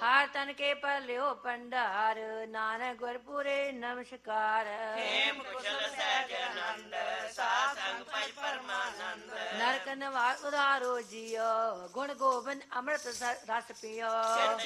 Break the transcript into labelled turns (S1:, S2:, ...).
S1: ਹਰ ਤਨ ਕੇ ਪਰ ਲਿਓ ਭੰਡਾਰ ਨਾਨਕ ਗੁਰਪੁਰੇ ਨਮਸਕਾਰ
S2: ਖੇਮ ਕੁਸ਼ਲ ਸਹਿਜ ਆਨੰਦ ਸਾਧ ਸੰਗ ਭਜ ਪਰਮਾਨੰਦ
S1: ਨਰਕ ਨਿਵਾਰ ਉਧਾਰੋ ਜੀਓ ਗੁਣ ਗੋਬਿੰਦ ਅੰਮ੍ਰਿਤ ਰਸ ਪੀਓ